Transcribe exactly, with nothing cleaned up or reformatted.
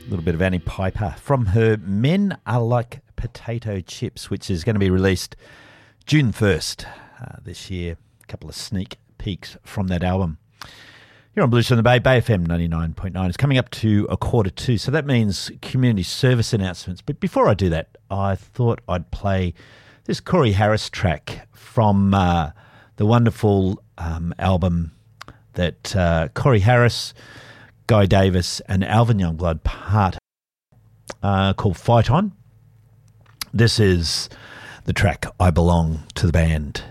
little bit of Annie Piper from her Men Are Like Potato Chips, which is going to be released June first uh, this year. A couple of sneak peeks from that album. You're on Blues from the Bay, Bay F M ninety-nine point nine. It's coming up to a quarter two, so that means community service announcements. But before I do that, I thought I'd play this Corey Harris track from uh, the wonderful um, album that uh, Corey Harris, Guy Davis and Alvin Youngblood part uh, called Fight On. This is the track I Belong to the Band.